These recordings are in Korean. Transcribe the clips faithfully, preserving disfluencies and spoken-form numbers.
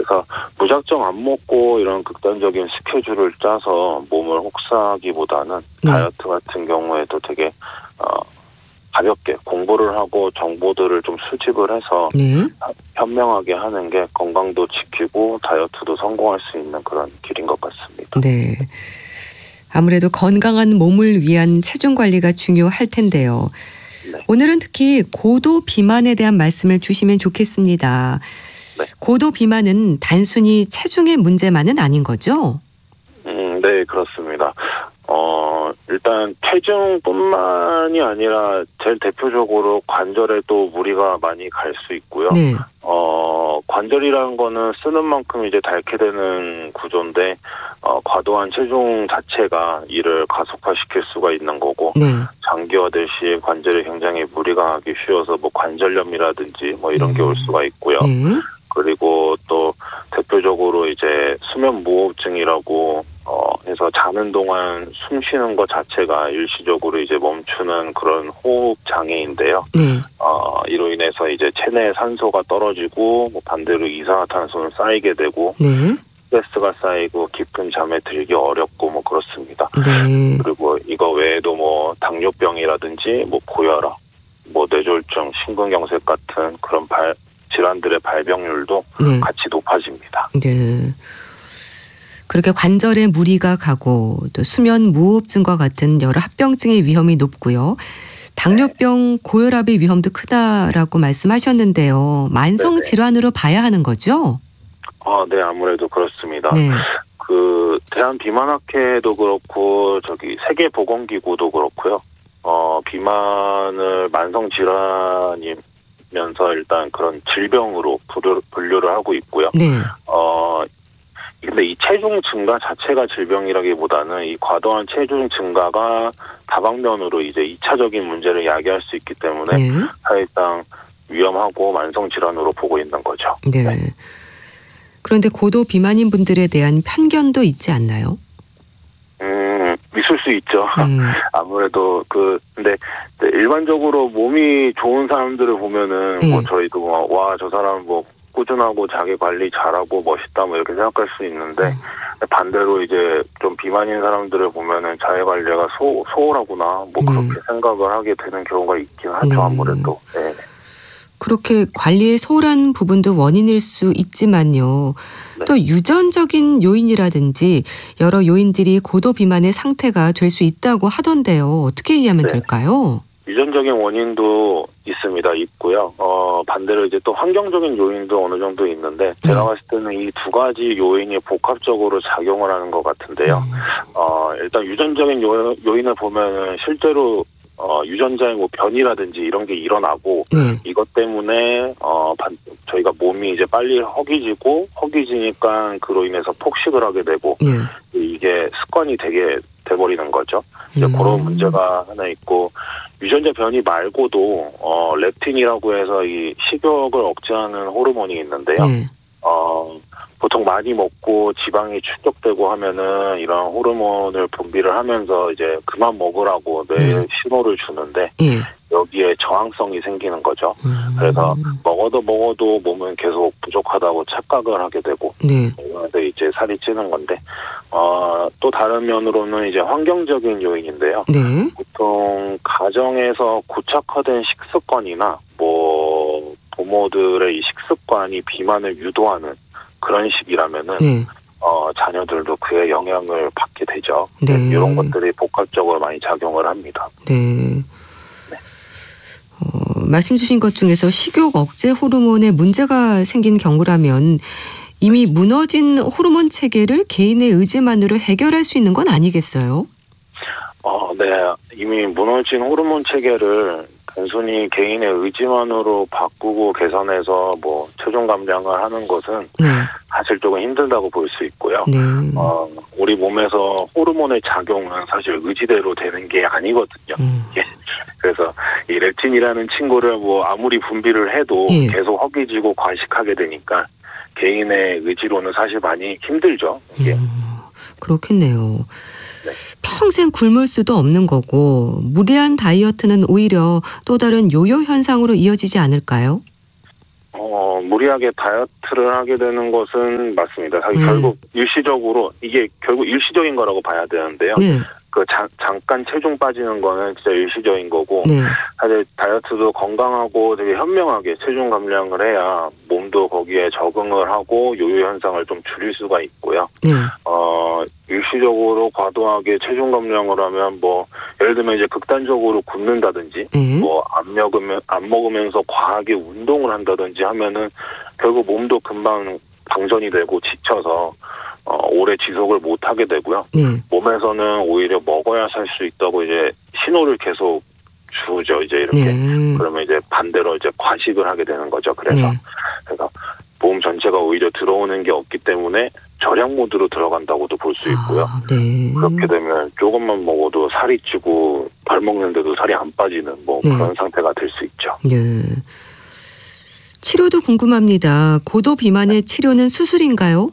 그래서 무작정 안 먹고 이런 극단적인 스케줄을 짜서 몸을 혹사하기보다는 네. 다이어트 같은 경우에도 되게 어, 가볍게 공부를 하고 정보들을 좀 수집을 해서 네. 현명하게 하는 게 건강도 지키고 다이어트도 성공할 수 있는 그런 길인 것 같습니다. 네. 아무래도 건강한 몸을 위한 체중 관리가 중요할 텐데요. 네. 오늘은 특히 고도 비만에 대한 말씀을 주시면 좋겠습니다. 네. 고도 비만은 단순히 체중의 문제만은 아닌 거죠? 음, 네, 그렇습니다. 어, 일단 체중뿐만이 아니라 제일 대표적으로 관절에도 무리가 많이 갈 수 있고요. 네. 어, 관절이라는 거는 쓰는 만큼 이제 닳게 되는 구조인데, 어, 과도한 체중 자체가 이를 가속화시킬 수가 있는 거고, 네. 장기화될 시에 관절에 굉장히 무리가 가기 쉬워서 뭐 관절염이라든지 뭐 이런 게 올 수가 있고요. 네. 그리고 또 대표적으로 이제 수면 무호흡증이라고 어 해서 자는 동안 숨 쉬는 것 자체가 일시적으로 이제 멈추는 그런 호흡 장애인데요. 네. 어 이로 인해서 이제 체내 산소가 떨어지고 뭐 반대로 이산화탄소는 쌓이게 되고 네. 스트레스가 쌓이고 깊은 잠에 들기 어렵고 뭐 그렇습니다. 네. 그리고 이거 외에도 뭐 당뇨병이라든지 뭐 고혈압, 뭐 뇌졸중, 심근경색 같은 그런 발 질환들의 발병률도 네. 같이 높아집니다. 네. 그렇게 관절에 무리가 가고 또 수면 무호흡증과 같은 여러 합병증의 위험이 높고요. 당뇨병, 고혈압의 위험도 크다라고 말씀하셨는데요. 만성 네네. 질환으로 봐야 하는 거죠? 아, 네, 아무래도 그렇습니다. 네. 그 대한비만학회도 그렇고 저기 세계보건기구도 그렇고요. 어, 비만을 만성 질환이면서 일단 그런 질병으로 분류, 분류를 하고 있고요. 네. 어, 근데 이 체중 증가 자체가 질병이라기보다는 이 과도한 체중 증가가 다방면으로 이제 이차적인 문제를 야기할 수 있기 때문에 네. 사실상 위험하고 만성 질환으로 보고 있는 거죠. 네. 네. 그런데 고도 비만인 분들에 대한 편견도 있지 않나요? 음, 있을 수 있죠. 네. 아무래도 그 근데 일반적으로 몸이 좋은 사람들을 보면은 네. 뭐 저희도 와, 저 사람 뭐 꾸준하고 자기 관리 잘하고 멋있다 뭐 이렇게 생각할 수 있는데 음. 반대로 이제 좀 비만인 사람들을 보면은 자기 관리가 소, 소홀하구나 뭐 네. 그렇게 생각을 하게 되는 경우가 있긴 하죠. 네. 아무래도. 네. 그렇게 관리에 소홀한 부분도 원인일 수 있지만요. 네. 또 유전적인 요인이라든지 여러 요인들이 고도 비만의 상태가 될 수 있다고 하던데요. 어떻게 이해하면 네. 될까요? 유전적인 원인도 있습니다. 있고요. 어, 반대로 이제 또 환경적인 요인도 어느 정도 있는데 제가 네. 봤을 때는 이 두 가지 요인이 복합적으로 작용을 하는 것 같은데요. 음. 어, 일단 유전적인 요, 요인을 보면은 실제로 어, 유전자의 뭐 변이라든지 이런 게 일어나고 네. 이것 때문에 어, 반, 저희가 몸이 이제 빨리 허기지고 허기지니까 그로 인해서 폭식을 하게 되고 네. 이게 습관이 되게 돼버리는 거죠. 이제 음. 그런 문제가 하나 있고 유전자 변이 말고도 어, 렙틴이라고 해서 이 식욕을 억제하는 호르몬이 있는데요. 네. 어, 보통 많이 먹고 지방이 축적되고 하면은 이런 호르몬을 분비를 하면서 이제 그만 먹으라고 뇌에 네. 신호를 주는데 예. 여기에 저항성이 생기는 거죠. 음. 그래서 먹어도 먹어도 몸은 계속 부족하다고 착각을 하게 되고 네. 그래서 이제 살이 찌는 건데 어, 또 다른 면으로는 이제 환경적인 요인인데요. 네. 보통 가정에서 고착화된 식습관이나 뭐 부모들의 이 식습관이 비만을 유도하는 그런 식이라면은 네. 어, 자녀들도 그의 영향을 받게 되죠. 네. 이런 것들이 복합적으로 많이 작용을 합니다. 네. 어, 말씀 주신 것 중에서 식욕 억제 호르몬에 문제가 생긴 경우라면 이미 무너진 호르몬 체계를 개인의 의지만으로 해결할 수 있는 건 아니겠어요? 어, 네. 이미 무너진 호르몬 체계를 단순히 개인의 의지만으로 바꾸고 개선해서 뭐 체중 감량을 하는 것은 네. 사실 조금 힘들다고 볼 수 있고요. 네. 어, 우리 몸에서 호르몬의 작용은 사실 의지대로 되는 게 아니거든요. 음. 그래서 이 렙틴이라는 친구를 뭐 아무리 분비를 해도 예. 계속 허기지고 과식하게 되니까 개인의 의지로는 사실 많이 힘들죠. 이게. 음, 그렇겠네요. 네. 평생 굶을 수도 없는 거고 무리한 다이어트는 오히려 또 다른 요요 현상으로 이어지지 않을까요? 어, 무리하게 다이어트를 하게 되는 것은 맞습니다. 사실 네. 결국 일시적으로 이게 결국 일시적인 거라고 봐야 되는데요. 네. 그 자, 잠깐 체중 빠지는 거는 진짜 일시적인 거고 네. 사실 다이어트도 건강하고 되게 현명하게 체중 감량을 해야 몸도 거기에 적응을 하고 요요 현상을 좀 줄일 수가 있고요. 네. 어, 일시적으로 과도하게 체중 감량을 하면 뭐 예를 들면 이제 극단적으로 굶는다든지 네. 뭐 안 먹으면 안 먹으면서 과하게 운동을 한다든지 하면은 결국 몸도 금방 방전이 되고 지쳐서 어, 오래 지속을 못 하게 되고요. 네. 몸에서는 오히려 먹어야 살 수 있다고 이제 신호를 계속 주죠. 이제 이렇게. 네. 그러면 이제 반대로 이제 과식을 하게 되는 거죠. 그래서 네. 그래서 몸 전체가 오히려 들어오는 게 없기 때문에 절약 모드로 들어간다고도 볼 수 있고요. 아, 네. 그렇게 되면 조금만 먹어도 살이 찌고 발 먹는데도 살이 안 빠지는 뭐 네. 그런 상태가 될 수 있죠. 네. 치료도 궁금합니다. 고도 비만의 치료는 수술인가요?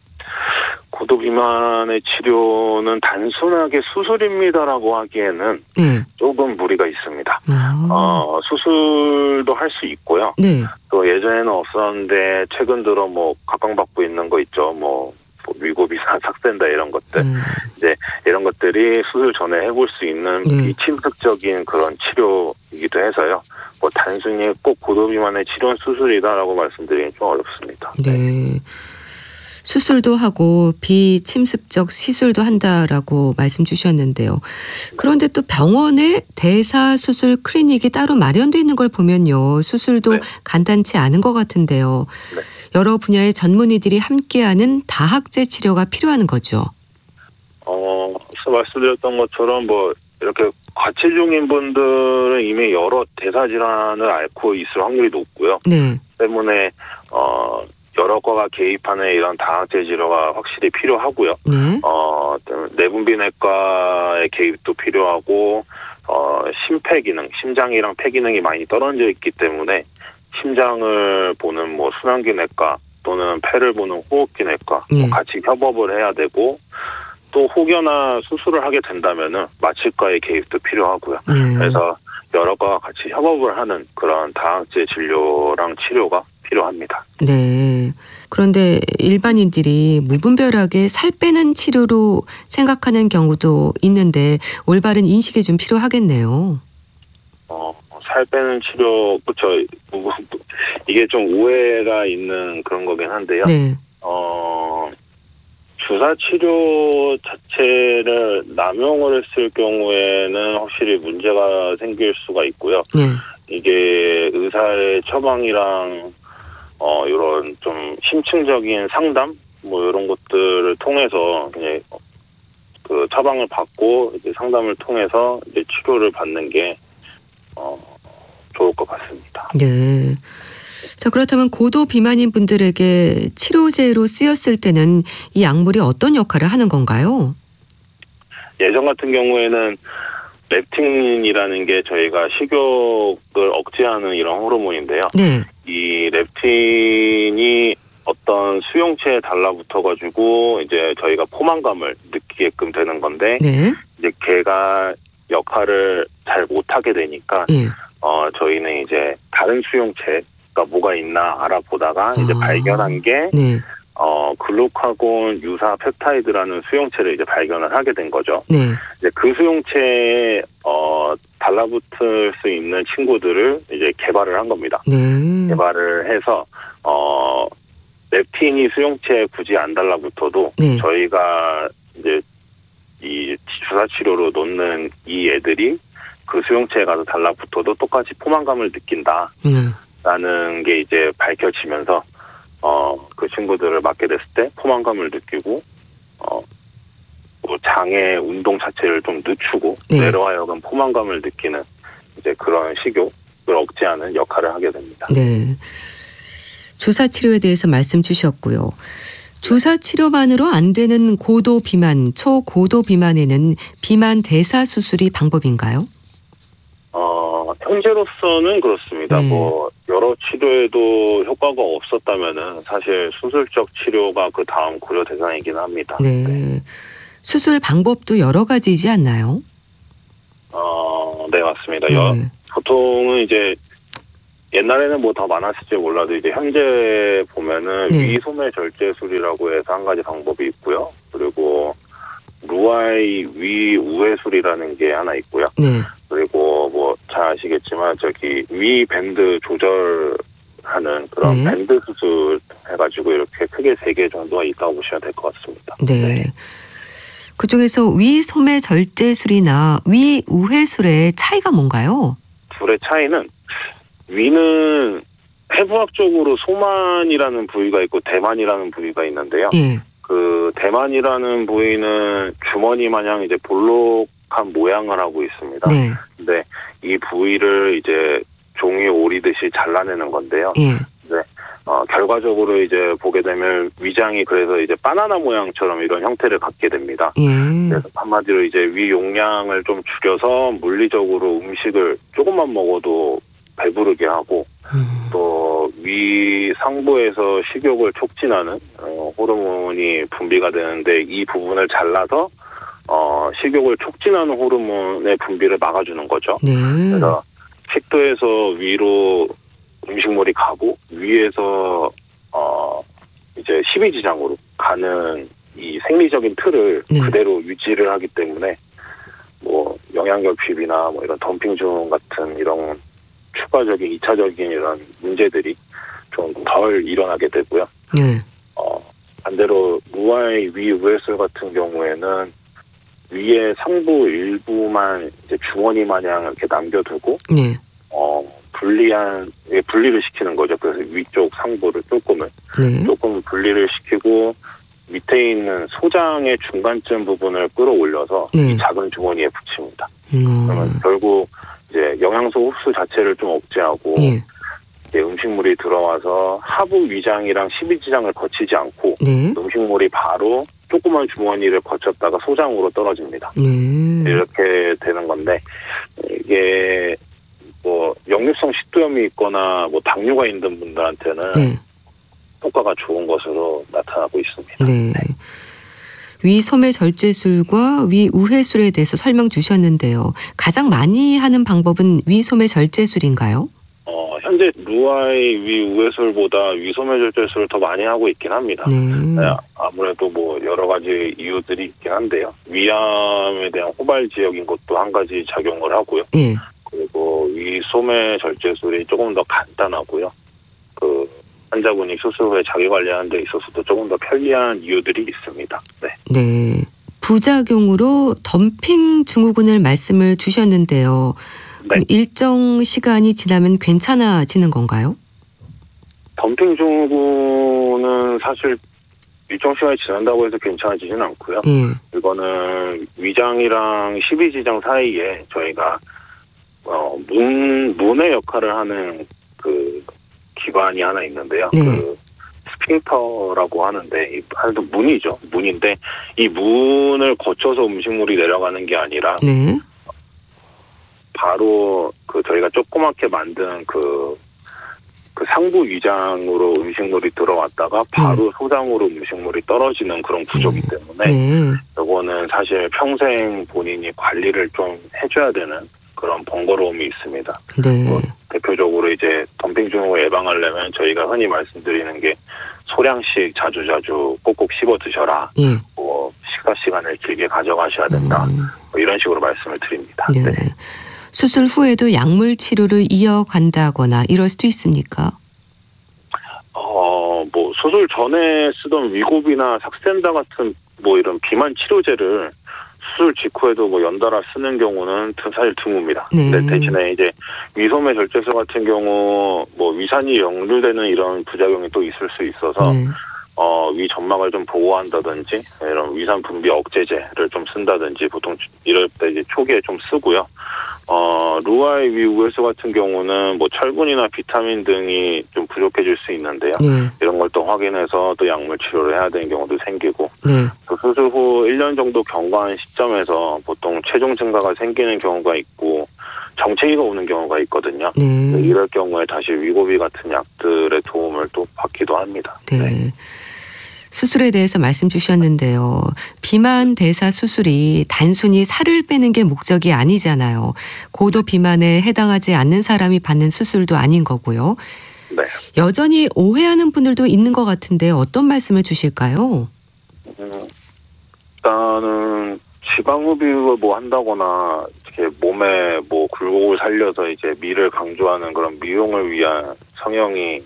고도 비만의 치료는 단순하게 수술입니다라고 하기에는 네. 조금 무리가 있습니다. 아. 어, 수술도 할 수 있고요. 네. 또 예전에는 없었는데 최근 들어 뭐 각광받고 있는 거 있죠. 뭐, 뭐 위고비산, 삭센다 이런 것들. 음. 이제 이런 것들이 수술 전에 해볼 수 있는 네. 비침습적인 그런 치료이기도 해서요. 뭐 단순히 꼭 고도 비만의 치료는 수술이다라고 말씀드리긴 좀 어렵습니다. 네. 수술도 하고 비침습적 시술도 한다라고 말씀 주셨는데요. 그런데 또 병원에 대사수술 클리닉이 따로 마련되어 있는 걸 보면요. 수술도 네. 간단치 않은 것 같은데요. 네. 여러 분야의 전문의들이 함께하는 다학제 치료가 필요한 거죠. 어, 앞서 말씀드렸던 것처럼 뭐 이렇게 과체중인 분들은 이미 여러 대사 질환을 앓고 있을 확률이 높고요. 네. 때문에 어 여러 과가 개입하는 이런 다학제 치료가 확실히 필요하고요. 네. 어 내분비내과의 개입도 필요하고 어 심폐 기능, 심장이랑 폐 기능이 많이 떨어져 있기 때문에 심장을 보는 뭐 순환기내과 또는 폐를 보는 호흡기내과 네. 뭐 같이 협업을 해야 되고 또 혹여나 수술을 하게 된다면은 마취과의 개입도 필요하고요. 네. 그래서 여러 과가 같이 협업을 하는 그런 다학제 진료랑 치료가 필요합니다. 네. 그런데 일반인들이 무분별하게 살 빼는 치료로 생각하는 경우도 있는데 올바른 인식이 좀 필요하겠네요. 어, 살 빼는 치료, 그렇죠. 이게 좀 오해가 있는 그런 거긴 한데요. 네. 어, 주사 치료 자체를 남용을 했을 경우에는 확실히 문제가 생길 수가 있고요. 네. 이게 의사의 처방이랑 어, 이런 좀 심층적인 상담, 뭐 이런 것들을 통해서 그냥 그 처방을 받고 이제 상담을 통해서 이제 치료를 받는 게 어, 좋을 것 같습니다. 네. 자, 그렇다면 고도 비만인 분들에게 치료제로 쓰였을 때는 이 약물이 어떤 역할을 하는 건가요? 예전 같은 경우에는 렙틴이라는 게 저희가 식욕을 억제하는 이런 호르몬인데요. 네. 이 렙틴이 어떤 수용체에 달라붙어가지고 이제 저희가 포만감을 느끼게끔 되는 건데 네. 이제 걔가 역할을 잘 못하게 되니까 예. 어 저희는 이제 다른 수용체가 뭐가 있나 알아보다가 이제 아. 발견한 게 네. 어 글루카곤 유사 펩타이드라는 수용체를 이제 발견을 하게 된 거죠. 네. 이제 그 수용체에 어 달라붙을 수 있는 친구들을 이제 개발을 한 겁니다. 네. 개발을 해서 어 렙틴이 수용체에 굳이 안 달라붙어도 네. 저희가 이제 이 주사 치료로 놓는 이 애들이 그 수용체에 가서 달라붙어도 똑같이 포만감을 느낀다라는 음. 게 이제 밝혀지면서 어 그 친구들을 맞게 됐을 때 포만감을 느끼고 어 뭐 장의 운동 자체를 좀 늦추고 네. 내려하여금 포만감을 느끼는 이제 그런 식욕을 억제하는 역할을 하게 됩니다. 네. 주사 치료에 대해서 말씀 주셨고요. 주사 치료만으로 안 되는 고도 비만, 초고도 비만에는 비만 대사 수술이 방법인가요? 어, 현재로서는 그렇습니다. 네. 뭐 여러 치료에도 효과가 없었다면은 사실 수술적 치료가 그 다음 고려 대상이긴 합니다. 네. 네. 수술 방법도 여러 가지이지 않나요? 어, 네 맞습니다. 네. 여, 보통은 이제 옛날에는 뭐 더 많았을지 몰라도 이제 현재 보면은 네. 위소매 절제술이라고 해서 한 가지 방법이 있고요. 그리고 루아이 위우회술이라는 게 하나 있고요. 네. 그리고 뭐 잘 아시겠지만 저기 위 밴드 조절하는 그런 네. 밴드 수술 해가지고 이렇게 크게 세 개 정도가 있다고 보시면 될 것 같습니다. 네. 네. 그중에서 위소매 절제술이나 위우회술의 차이가 뭔가요? 둘의 차이는 위는 해부학적으로 소만이라는 부위가 있고 대만이라는 부위가 있는데요. 예. 그 대만이라는 부위는 주머니 마냥 이제 볼록한 모양을 하고 있습니다. 네. 근데 이 부위를 이제 종이 오리듯이 잘라내는 건데요. 예. 네. 어, 결과적으로 이제 보게 되면 위장이 그래서 이제 바나나 모양처럼 이런 형태를 갖게 됩니다. 예. 그래서 한마디로 이제 위 용량을 좀 줄여서 물리적으로 음식을 조금만 먹어도 배부르게 하고 음. 또 위 상부에서 식욕을 촉진하는 어, 호르몬이 분비가 되는데 이 부분을 잘라서 어, 식욕을 촉진하는 호르몬의 분비를 막아주는 거죠. 네. 그래서 식도에서 위로 음식물이 가고 위에서 어, 이제 십이지장으로 가는 이 생리적인 틀을 네. 그대로 유지를 하기 때문에 뭐 영양결핍이나 뭐 이런 덤핑증 같은 이런 추가적인 이차적인 이런 문제들이 좀 덜 일어나게 되고요. 네. 어, 반대로 루아이 위우회술 같은 경우에는 위의 상부 일부만 이제 주머니 마냥 이렇게 남겨두고 네. 어, 분리한 분리를 시키는 거죠. 그래서 위쪽 상부를 조금은 네. 조금 분리를 시키고 밑에 있는 소장의 중간쯤 부분을 끌어올려서 네. 이 작은 주머니에 붙입니다. 음. 그러면 결국 이제 영양소 흡수 자체를 좀 억제하고 예. 이제 음식물이 들어와서 하부 위장이랑 십이지장을 거치지 않고 네. 음식물이 바로 조그만 주머니를 거쳤다가 소장으로 떨어집니다. 네. 이렇게 되는 건데 이게 뭐 역류성 식도염이 있거나 뭐 당뇨가 있는 분들한테는 네. 효과가 좋은 것으로 나타나고 있습니다. 네. 위소매 절제술과 위우회술에 대해서 설명 주셨는데요. 가장 많이 하는 방법은 위소매 절제술인가요? 어, 현재 루아이 위우회술보다 위소매 절제술을 더 많이 하고 있긴 합니다. 네. 네, 아무래도 뭐 여러 가지 이유들이 있긴 한데요. 위암에 대한 호발지역인 것도 한 가지 작용을 하고요. 예. 그리고 위소매 절제술이 조금 더 간단하고요. 그 환자분이 수술 후에 자기관리하는 데 있어서도 조금 더 편리한 이유들이 있습니다. 네. 네. 부작용으로 덤핑 증후군을 말씀을 주셨는데요. 그럼 네. 일정 시간이 지나면 괜찮아지는 건가요? 덤핑 증후군은 사실 일정 시간이 지난다고 해서 괜찮아지지는 않고요. 예. 이거는 위장이랑 십이지장 사이에 저희가 어, 문, 문의 역할을 하는 그 기관이 하나 있는데요. 네. 그 스핑터라고 하는데 이 하여튼 문이죠. 문인데 이 문을 거쳐서 음식물이 내려가는 게 아니라 네. 바로 그 저희가 조그맣게 만든 그, 그 상부 위장으로 음식물이 들어왔다가 바로 소장으로 음식물이 떨어지는 그런 구조이기 때문에 네. 이거는 사실 평생 본인이 관리를 좀 해줘야 되는 그런 번거로움이 있습니다. 네. 뭐 대표적으로 이제 덤핑 증후를 예방하려면 저희가 흔히 말씀드리는 게 소량씩 자주자주 꼭꼭 씹어 드셔라. 예. 뭐 식사 시간을 길게 가져가셔야 된다. 음. 뭐 이런 식으로 말씀을 드립니다. 네. 네. 수술 후에도 약물 치료를 이어간다거나 이럴 수도 있습니까? 어, 뭐 수술 전에 쓰던 위고비나 삭센다 같은 뭐 이런 비만 치료제를 수술 직후에도 뭐 연달아 쓰는 경우는 사실 드뭅니다. 네. 근데 대신에 이제 위소매 절제술 같은 경우 뭐 위산이 역류되는 이런 부작용이 또 있을 수 있어서 네. 어, 위 점막을 좀 보호한다든지 이런 위산 분비 억제제를 좀 쓴다든지 보통 이럴 때 이제 초기에 좀 쓰고요. 어, 루아이 위우회술 같은 경우는 뭐 철분이나 비타민 등이 좀 부족해질 수 있는데요. 네. 이런 걸 또 확인해서 또 약물 치료를 해야 되는 경우도 생기고 네. 그 수술 후 일 년 정도 경과한 시점에서 보통 체중 증가가 생기는 경우가 있고 정체기가 오는 경우가 있거든요. 네. 이럴 경우에 다시 위고비 같은 약들의 도움을 또 받기도 합니다. 네. 수술에 대해서 말씀 주셨는데요. 비만 대사 수술이 단순히 살을 빼는 게 목적이 아니잖아요. 고도 비만에 해당하지 않는 사람이 받는 수술도 아닌 거고요. 네. 여전히 오해하는 분들도 있는 것 같은데 어떤 말씀을 주실까요? 음, 일단은 지방 흡입을 뭐 한다거나 이렇게 몸에 뭐 굴곡을 살려서 이제 미를 강조하는 그런 미용을 위한 성형이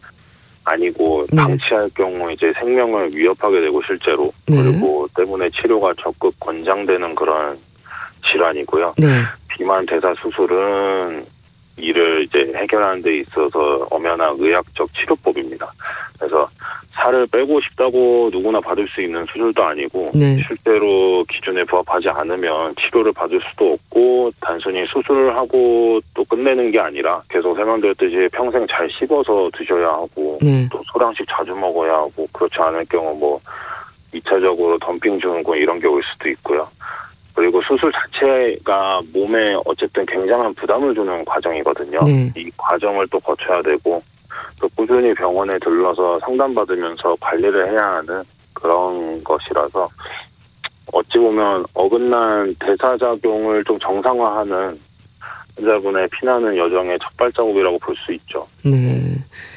아니고 네. 방치할 경우 이제 생명을 위협하게 되고 실제로 네. 그리고 때문에 치료가 적극 권장되는 그런 질환이고요. 네. 비만 대사 수술은 이를 이제 해결하는 데 있어서 엄연한 의학적 치료법입니다. 그래서 살을 빼고 싶다고 누구나 받을 수 있는 수술도 아니고 네. 실제로 기준에 부합하지 않으면 치료를 받을 수도 없고 단순히 수술을 하고 또 끝내는 게 아니라 계속 설명드렸듯이 평생 잘 씹어서 드셔야 하고 네. 또 소량씩 자주 먹어야 하고 그렇지 않을 경우 뭐 이 차적으로 덤핑 증후군 이런 게 올 수도 있고요. 그리고 수술 자체가 몸에 어쨌든 굉장한 부담을 주는 과정이거든요. 네. 이 과정을 또 거쳐야 되고 또 꾸준히 병원에 들러서 상담받으면서 관리를 해야 하는 그런 것이라서 어찌 보면 어긋난 대사작용을 좀 정상화하는 환자분의 피나는 여정의 첫 발자국이라고 볼 수 있죠. 네.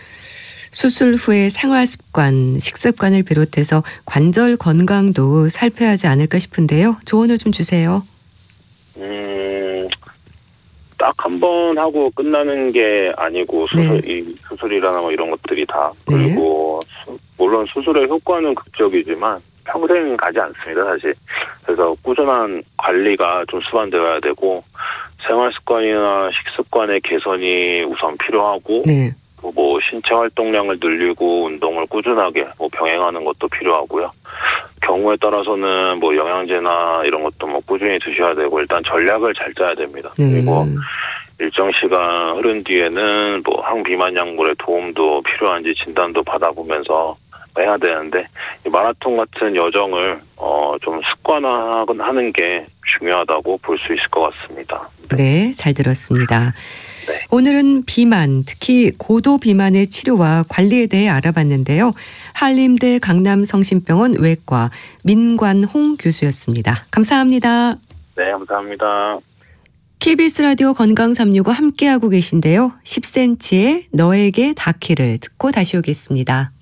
수술 후의 생활 습관, 식습관을 비롯해서 관절 건강도 살펴야 하지 않을까 싶은데요. 조언을 좀 주세요. 음, 딱 한 번 하고 끝나는 게 아니고 수술, 네. 이 수술이라나 뭐 이런 것들이 다 네. 그리고 수, 물론 수술의 효과는 극적이지만 평생 가지 않습니다, 사실. 그래서 꾸준한 관리가 좀 수반되어야 되고 생활 습관이나 식습관의 개선이 우선 필요하고 네. 뭐 신체 활동량을 늘리고 운동을 꾸준하게 뭐 병행하는 것도 필요하고요. 경우에 따라서는 뭐 영양제나 이런 것도 뭐 꾸준히 드셔야 되고 일단 전략을 잘 짜야 됩니다. 네. 그리고 일정 시간 흐른 뒤에는 뭐 항비만 약물의 도움도 필요한지 진단도 받아보면서 해야 되는데 이 마라톤 같은 여정을 어 좀 습관화하는 게 중요하다고 볼 수 있을 것 같습니다. 네, 네, 잘 들었습니다. 네. 오늘은 비만, 특히 고도 비만의 치료와 관리에 대해 알아봤는데요. 한림대 강남성심병원 외과 민관홍 교수였습니다. 감사합니다. 네, 감사합니다. 케이비에스 라디오 건강 삼육오 함께하고 계신데요. 십 센티미터의 너에게 닿기를 듣고 다시 오겠습니다.